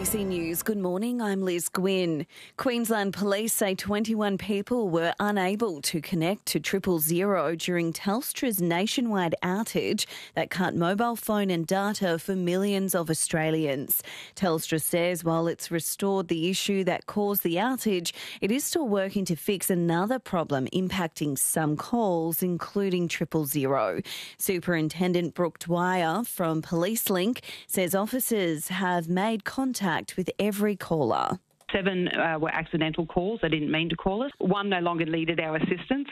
ABC News, good morning, I'm Liz Gwynn. Queensland Police say 21 people were unable to connect to 000 during Telstra's nationwide outage that cut mobile phone and data for millions of Australians. Telstra says while it's restored the issue that caused the outage, it is still working to fix another problem impacting some calls, including 000. Superintendent Brooke Dwyer from PoliceLink says officers have made contact with every caller. 7 were accidental calls. They didn't mean to call us. 1 no longer needed our assistance.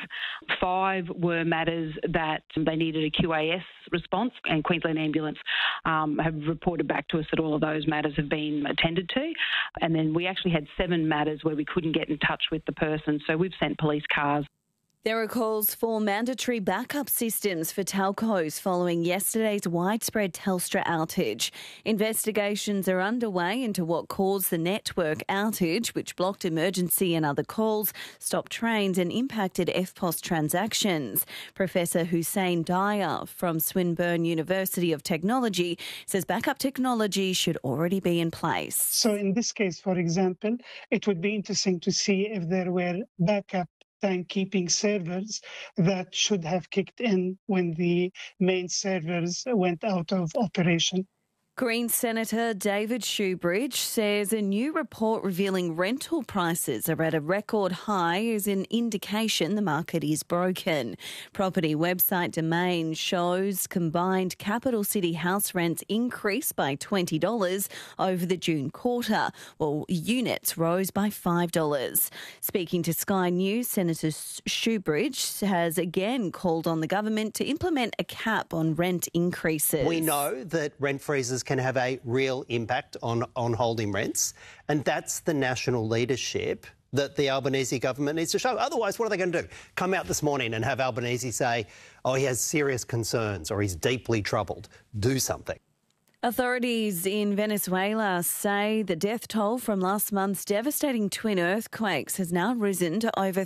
5 were matters that they needed a QAS response, and Queensland Ambulance have reported back to us that all of those matters have been attended to. And then we actually had 7 matters where we couldn't get in touch with the person, so we've sent police cars. There are calls for mandatory backup systems for telcos following yesterday's widespread Telstra outage. Investigations are underway into what caused the network outage, which blocked emergency and other calls, stopped trains and impacted EFTPOS transactions. Professor Hussein Dyer from Swinburne University of Technology says backup technology should already be in place. So in this case, for example, it would be interesting to see if there were backup timekeeping servers that should have kicked in when the main servers went out of operation. Greens Senator David Shoebridge says a new report revealing rental prices are at a record high is an indication the market is broken. Property website Domain shows combined capital city house rents increased by $20 over the June quarter, while units rose by $5. Speaking to Sky News, Senator Shoebridge has again called on the government to implement a cap on rent increases. We know that rent freezes can have a real impact on holding rents, and that's the national leadership that the Albanese government needs to show. Otherwise, what are they going to do? Come out this morning and have Albanese say, oh, he has serious concerns or he's deeply troubled. Do something. Authorities in Venezuela say the death toll from last month's devastating twin earthquakes has now risen to over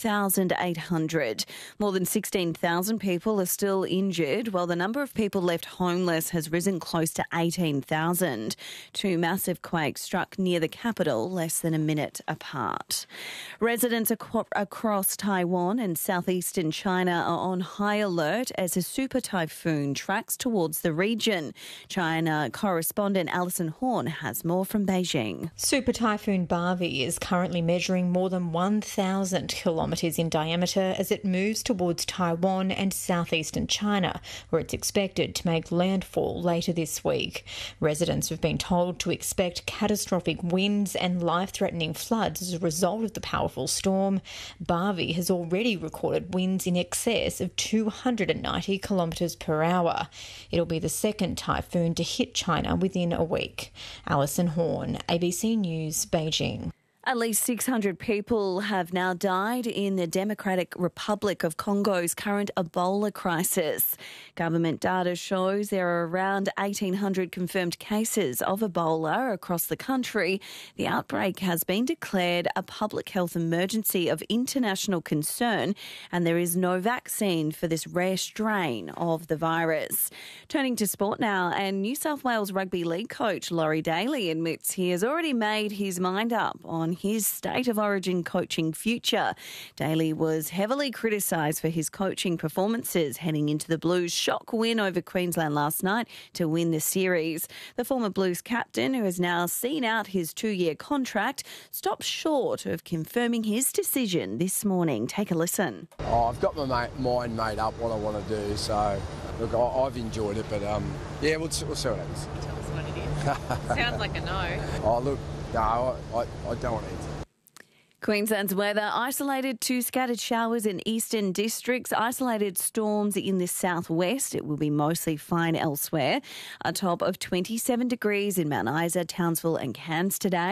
3,800. More than 16,000 people are still injured, while the number of people left homeless has risen close to 18,000. 2 massive quakes struck near the capital less than a minute apart. Residents across Taiwan and southeastern China are on high alert as a super typhoon tracks towards the region. China correspondent Alison Horn has more from Beijing. Super Typhoon Bharvey is currently measuring more than 1,000 kilometres in diameter as it moves towards Taiwan and southeastern China, where it's expected to make landfall later this week. Residents have been told to expect catastrophic winds and life-threatening floods as a result of the powerful storm. Bharvey has already recorded winds in excess of 290 kilometres per hour. It'll be the second typhoon to hit China within a week. Alison Horn, ABC News, Beijing. At least 600 people have now died in the Democratic Republic of Congo's current Ebola crisis. Government data shows there are around 1,800 confirmed cases of Ebola across the country. The outbreak has been declared a public health emergency of international concern, and there is no vaccine for this rare strain of the virus. Turning to sport now, and New South Wales Rugby League coach Laurie Daly admits he has already made his mind up on his State of Origin coaching future. Daly was heavily criticised for his coaching performances heading into the Blues' shock win over Queensland last night to win the series. The former Blues captain, who has now seen out his 2-year contract, stopped short of confirming his decision this morning. Take a listen. I've got my mind made up what I want to do, so look, I've enjoyed it, but yeah, we'll see what happens. Tell us what it is. Sounds like a no. Oh, look. No, I don't want to answer. Queensland's weather, isolated to scattered showers in eastern districts, isolated storms in the southwest. It will be mostly fine elsewhere. A top of 27 degrees in Mount Isa, Townsville and Cairns today.